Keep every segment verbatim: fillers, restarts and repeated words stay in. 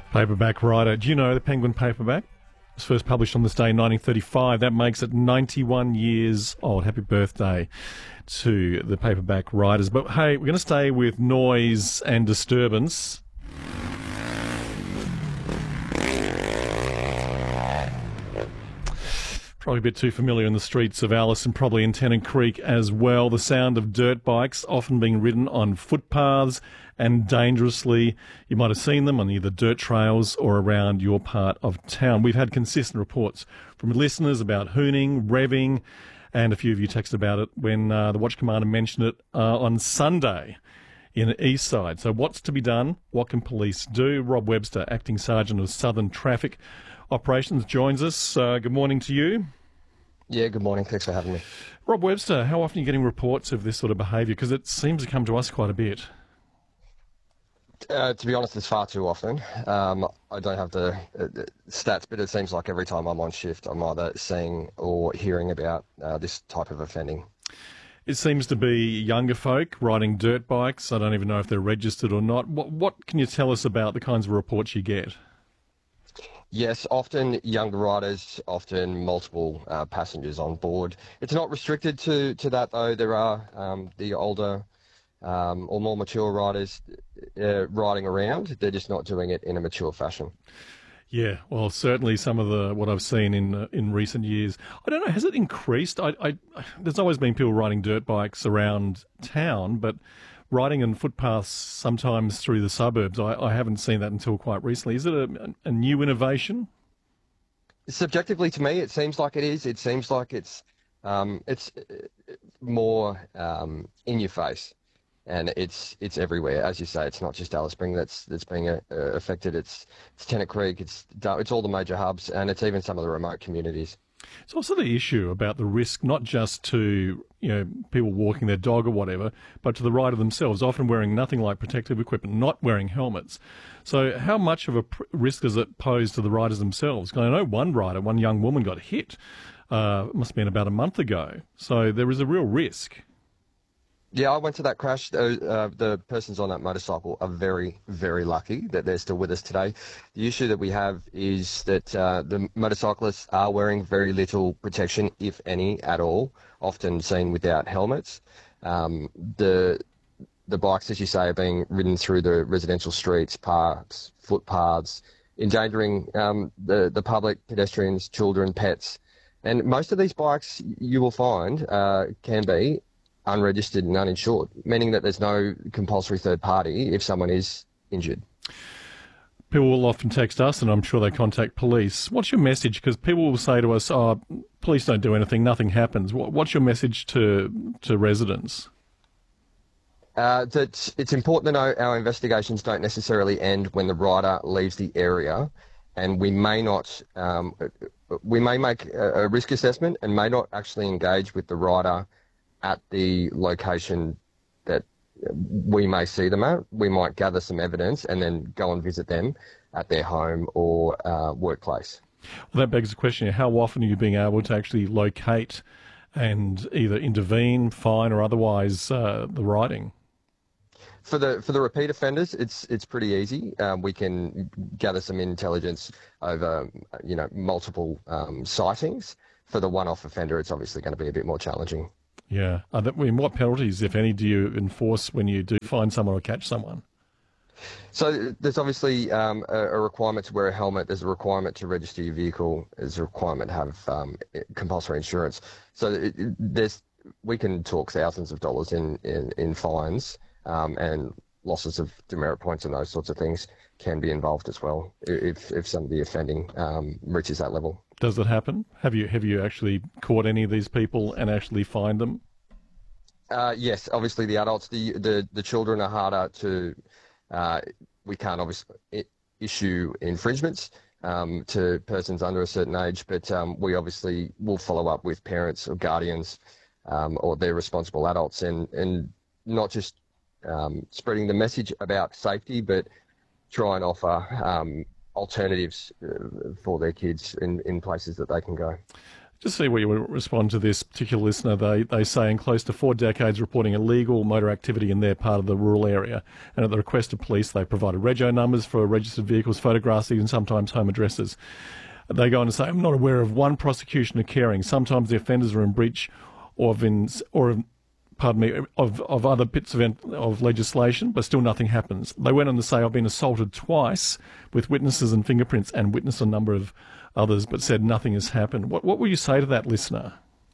Paperback writer. Do you know the Penguin paperback? It was first published on this day in nineteen thirty-five. That makes it ninety-one years old. Happy birthday to the paperback writers. But hey, we're going to stay with noise and disturbance. Probably a bit too familiar in the streets of Alice and probably in Tennant Creek as well. The sound of dirt bikes often being ridden on footpaths and dangerously. You might have seen them on either dirt trails or around your part of town. We've had consistent reports from listeners about hooning, revving, and a few of you texted about it when uh, the Watch Commander mentioned it uh, on Sunday in Eastside. So what's to be done? What can police do? Rob Webster, Acting Sergeant of Southern Traffic Operations, joins us. Uh, good morning to you. Yeah, good morning. Thanks for having me. Rob Webster, how often are you getting reports of this sort of behaviour? Because it seems to come to us quite a bit. Uh, to be honest, it's far too often. Um, I don't have the, uh, the stats, but it seems like every time I'm on shift, I'm either seeing or hearing about uh, this type of offending. It seems to be younger folk riding dirt bikes. I don't even know if they're registered or not. What, what can you tell us about the kinds of reports you get? Yes, often younger riders, often multiple uh, passengers on board. It's not restricted to, to that, though. There are um, the older um, or more mature riders uh, riding around. They're just not doing it in a mature fashion. Yeah, well, certainly some of the what I've seen in uh, in recent years. I don't know, has it increased? I, I, there's always been people riding dirt bikes around town, but riding on footpaths sometimes through the suburbs, I, I haven't seen that until quite recently. Is it a, a new innovation? Subjectively, to me, it seems like it is. It seems like it's um, it's more um, in your face, and it's it's everywhere. As you say, it's not just Alice Spring that's that's being uh, affected. It's it's Tennant Creek. It's it's all the major hubs, and it's even some of the remote communities. It's also the issue about the risk, not just to you know people walking their dog or whatever, but to the rider themselves, often wearing nothing like protective equipment, not wearing helmets. So how much of a pr- risk does it pose to the riders themselves? 'Cause I know one rider, one young woman got hit, uh, it must have been about a month ago. So there is a real risk. Yeah, I went to that crash. Uh, uh, the persons on that motorcycle are very, very lucky that they're still with us today. The issue that we have is that uh, the motorcyclists are wearing very little protection, if any, at all, often seen without helmets. Um, the the bikes, as you say, are being ridden through the residential streets, parks, footpaths, endangering um, the, the public, pedestrians, children, pets. And most of these bikes, you will find, uh, can be unregistered and uninsured, meaning that there's no compulsory third party if someone is injured. People will often text us, and I'm sure they contact police. What's your message? Because people will say to us, oh, police don't do anything, nothing happens. What's your message to to residents? Uh, that it's important to know our investigations don't necessarily end when the rider leaves the area, and we may not, um, we may make a, a risk assessment and may not actually engage with the rider at the location that we may see them at. We might gather some evidence and then go and visit them at their home or uh, workplace. Well, that begs the question, how often are you being able to actually locate and either intervene, fine or otherwise uh, the riding? For the for the repeat offenders, it's it's pretty easy. Um, we can gather some intelligence over, you know, multiple um, sightings. For the one-off offender, it's obviously going to be a bit more challenging. Yeah. I mean, what penalties, if any, do you enforce when you do find someone or catch someone? So there's obviously um, a, a requirement to wear a helmet. There's a requirement to register your vehicle. There's a requirement to have um, compulsory insurance. So it, it, there's we can talk thousands of dollars in, in, in fines um, and losses of demerit points and those sorts of things can be involved as well if, if some of the offending um, reaches that level. Does it happen? Have you have you actually caught any of these people and actually fined them? Uh, yes, obviously the adults, the the, the children are harder to. Uh, we can't obviously issue infringements um, to persons under a certain age, but um, we obviously will follow up with parents or guardians um, or their responsible adults, and and not just um, spreading the message about safety, but try and offer Um, alternatives uh, for their kids in, in places that they can go. Just see what you would respond to this particular listener. They they say in close to four decades reporting illegal motor activity in their part of the rural area, and at the request of police, they provided rego numbers for registered vehicles, photographs, even sometimes home addresses. They go on to say, I'm not aware of one prosecution occurring. Sometimes the offenders are in breach of in or pardon me of of other bits of of legislation, but still nothing happens. They went on to say, I've been assaulted twice with witnesses and fingerprints, and witnessed a number of others, but said nothing has happened. What what will you say to that listener?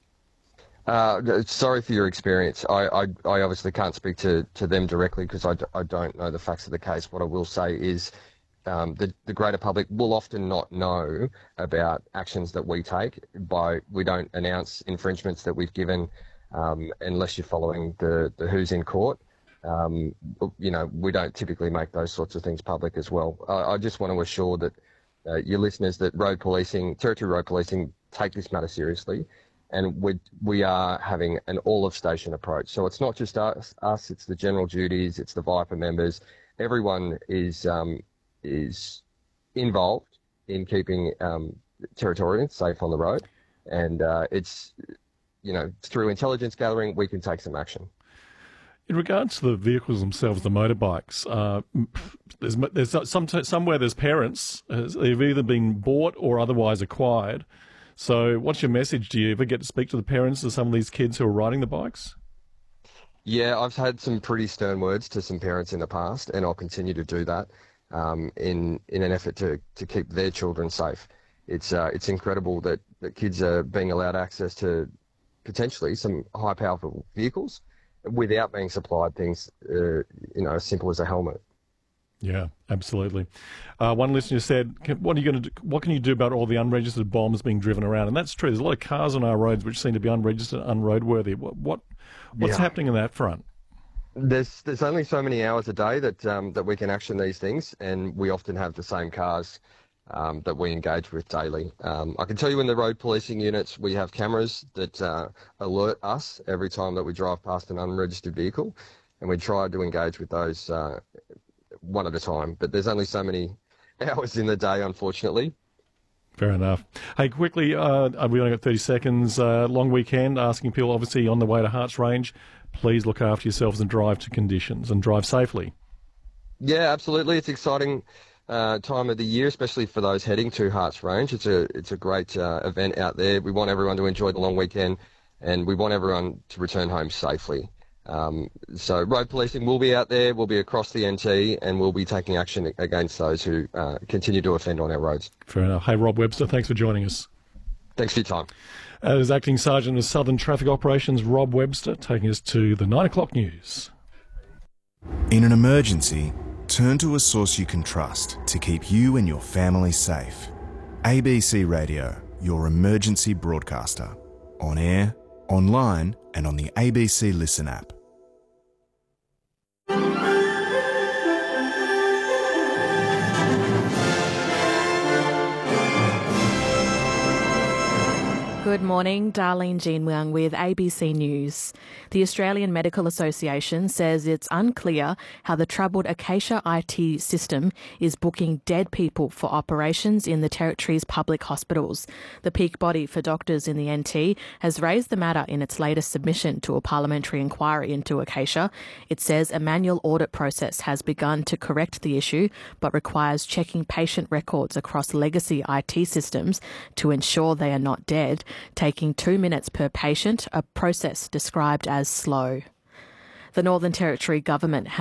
Uh, sorry for your experience. I, I, I obviously can't speak to, to them directly because I, d- I don't know the facts of the case. What I will say is um, the, the greater public will often not know about actions that we take. By we don't announce infringements that we've given um, unless you're following the, the who's in court. Um, you know, we don't typically make those sorts of things public as well. I, I just want to assure that Uh, your listeners that road policing, territory road policing, take this matter seriously, and we we are having an all-of-station approach. So it's not just us, us, it's the general duties, it's the Viper members. Everyone is um, is involved in keeping um, Territorians safe on the road, and uh, it's you know through intelligence gathering we can take some action. In regards to the vehicles themselves, the motorbikes, uh, there's there's some somewhere there's parents. They've either been bought or otherwise acquired. So, what's your message? Do you ever get to speak to the parents of some of these kids who are riding the bikes? Yeah, I've had some pretty stern words to some parents in the past, and I'll continue to do that um, in in an effort to to keep their children safe. It's uh, it's incredible that that kids are being allowed access to potentially some high powerful vehicles without being supplied things, uh, you know, as simple as a helmet. Yeah, absolutely. Uh, one listener said, "What are you going to do? What can you do about all the unregistered bombs being driven around?" And that's true. There's a lot of cars on our roads which seem to be unregistered, unroadworthy. What, what what's yeah. happening on that front? There's there's only so many hours a day that um, that we can action these things, and we often have the same cars um, that we engage with daily. Um, I can tell you in the road policing units, we have cameras that uh, alert us every time that we drive past an unregistered vehicle, and we try to engage with those uh, one at a time. But there's only so many hours in the day, unfortunately. Fair enough. Hey, quickly, uh, we only got thirty seconds. Uh, long weekend, asking people, obviously, on the way to Harts Range, please look after yourselves and drive to conditions and drive safely. Yeah, absolutely. It's exciting. Uh, time of the year, especially for those heading to Harts Range. It's a it's a great uh, event out there. We want everyone to enjoy the long weekend, and we want everyone to return home safely. Um, so road policing will be out there. We'll be across the N T, and we'll be taking action against those who uh, continue to offend on our roads. Fair enough. Hey, Rob Webster, thanks for joining us. Thanks for your time. As Acting Sergeant of Southern Traffic Operations, Rob Webster, taking us to the nine o'clock news. In an emergency, turn to a source you can trust to keep you and your family safe. A B C Radio, your emergency broadcaster. On air, online, and on the A B C Listen app. Good morning, Darlene Jean Wang with A B C News. The Australian Medical Association says it's unclear how the troubled Acacia I T system is booking dead people for operations in the Territory's public hospitals. The peak body for doctors in the N T has raised the matter in its latest submission to a parliamentary inquiry into Acacia. It says a manual audit process has begun to correct the issue, but requires checking patient records across legacy I T systems to ensure they are not dead, taking two minutes per patient, a process described as slow. The Northern Territory government